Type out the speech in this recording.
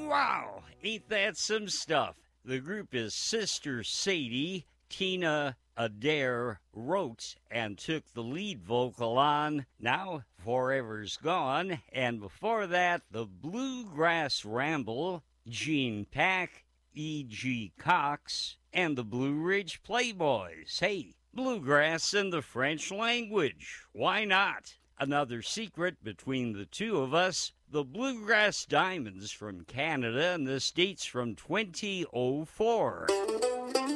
Wow, ain't that some stuff? The group is Sister Sadie. Tina Adair wrote and took the lead vocal on Now Forever's Gone, and before that, the Bluegrass Ramble, Gene Pack, E.G. Cox, and the Blue Ridge Playboys. Hey, bluegrass in the French language. Why not? Another secret between the two of us, the Bluegrass Diamonds from Canada, and this dates from 2004.